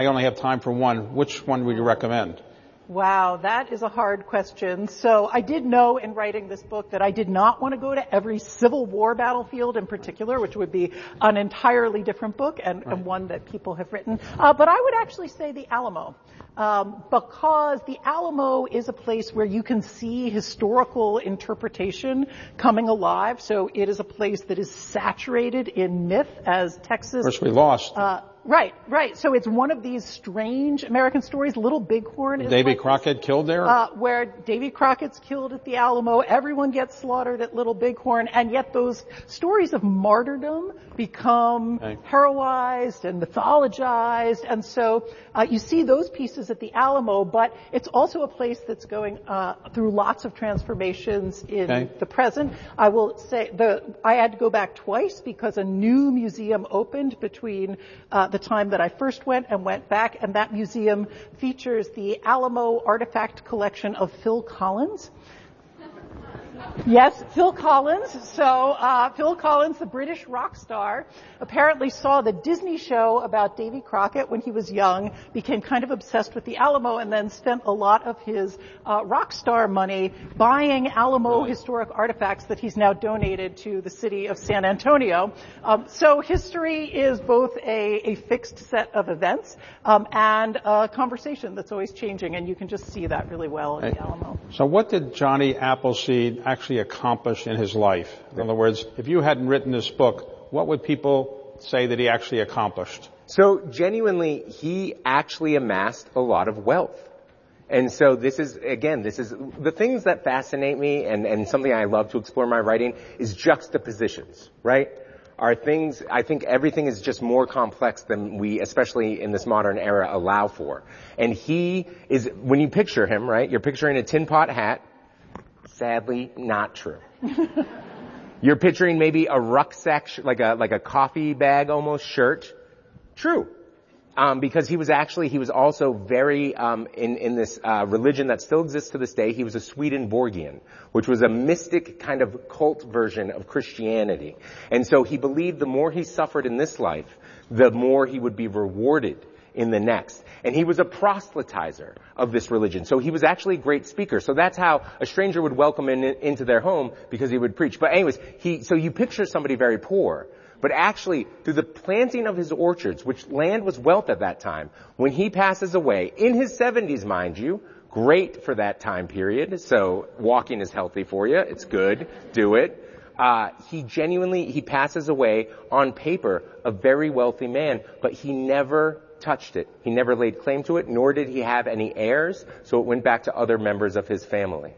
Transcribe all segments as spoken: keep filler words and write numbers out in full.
I only have time for one. Which one would you recommend? Wow, that is a hard question. So I did know in writing this book that I did not want to go to every Civil War battlefield in particular, which would be an entirely different book and, right. and one that people have written. Uh, but I would actually say the Alamo. Um, because the Alamo is a place where you can see historical interpretation coming alive. So it is a place that is saturated in myth as Texas. Of course, we lost. Uh, Right, right. So it's one of these strange American stories. Little Bighorn is Davy like Crockett this, killed there? Uh, where Davy Crockett's killed at the Alamo. Everyone gets slaughtered at Little Bighorn. And yet those stories of martyrdom become okay. heroized and mythologized. And so uh, you see those pieces at the Alamo, but it's also a place that's going uh, through lots of transformations in okay. the present. I will say the I had to go back twice because a new museum opened between uh, the time that I first went and went back, and that museum features the Alamo artifact collection of Phil Collins. Yes, Phil Collins. So uh, Phil Collins, the British rock star, apparently saw the Disney show about Davy Crockett when he was young, became kind of obsessed with the Alamo, and then spent a lot of his uh, rock star money buying Alamo historic artifacts that he's now donated to the city of San Antonio. Um, so history is both a, a fixed set of events um, and a conversation that's always changing, and you can just see that really well in the Alamo. So what did Johnny Appleseed actually accomplish in his life? In other words, if you hadn't written this book, what would people say that he actually accomplished? So genuinely, he actually amassed a lot of wealth. And so this is, again, this is the things that fascinate me and, and something I love to explore in my writing is juxtapositions, right? Are things, I think everything is just more complex than we, especially in this modern era, allow for. And he is, when you picture him, right, you're picturing a tin pot hat. Sadly, not true. You're picturing maybe a rucksack, like a like a coffee bag almost shirt. True, um, because he was actually he was also very um, in in this uh, religion that still exists to this day. He was a Swedenborgian, which was a mystic kind of cult version of Christianity, and so he believed the more he suffered in this life, the more he would be rewarded in the next. And he was a proselytizer of this religion. So he was actually a great speaker. So that's how a stranger would welcome him in, into their home, because he would preach. But anyways, he, so you picture somebody very poor, but actually through the planting of his orchards, which land was wealth at that time, when he passes away, in his seventies, mind you, great for that time period. So walking is healthy for you. It's good. Do it. Uh, he genuinely, he passes away on paper, a very wealthy man, but he never touched it. He never laid claim to it, nor did he have any heirs, so it went back to other members of his family.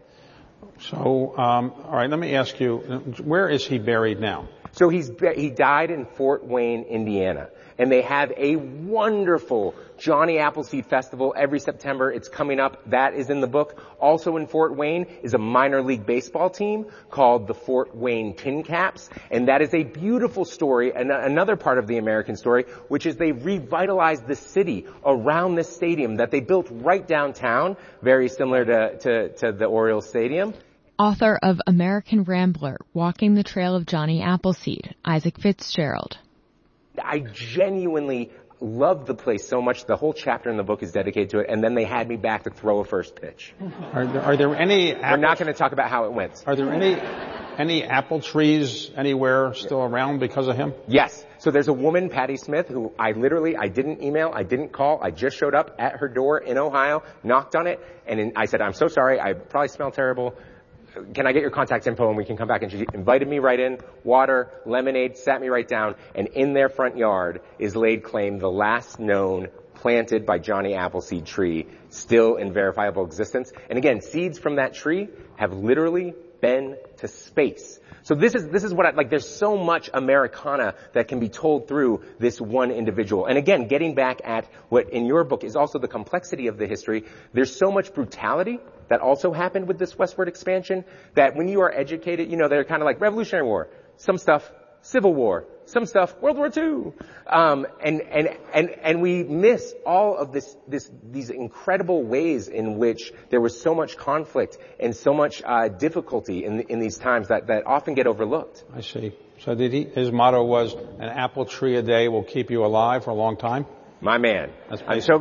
So, um, all right, let me ask you, where is he buried now? So he's he died in Fort Wayne, Indiana, and they have a wonderful Johnny Appleseed Festival every September. It's coming up. That is in the book. Also in Fort Wayne is a minor league baseball team called the Fort Wayne Tin Caps, and that is a beautiful story, and another part of the American story, which is they revitalized the city around this stadium that they built right downtown, very similar to, to, to the Orioles Stadium. Author of American Rambler, Walking the Trail of Johnny Appleseed, Isaac Fitzgerald. I genuinely loved the place so much. The whole chapter in the book is dedicated to it, and then they had me back to throw a first pitch. Are there, are there any... We're not going to talk about how it went. Are there any any apple trees anywhere still around because of him? Yes. So there's a woman, Patty Smith, who I literally, I didn't email, I didn't call, I just showed up at her door in Ohio, knocked on it, and in, I said, I'm so sorry, I probably smell terrible. Can I get your contact info and we can come back? And she invited me right in, water, lemonade, sat me right down, and in their front yard is laid claim the last known planted by Johnny Appleseed tree, still in verifiable existence. And again, seeds from that tree have literally been to space. So this is, this is what I, like, there's so much Americana that can be told through this one individual. And again, getting back at what in your book is also the complexity of the history, there's so much brutality that also happened with this westward expansion that when you are educated, you know, they're kind of like Revolutionary War, some stuff, Civil War, some stuff, World War Two. Um, and, and, and, and we miss all of this, this, these incredible ways in which there was so much conflict and so much, uh, difficulty in, in these times that, that often get overlooked. I see. So did he, his motto was, an apple tree a day will keep you alive for a long time? My man. That's I'm so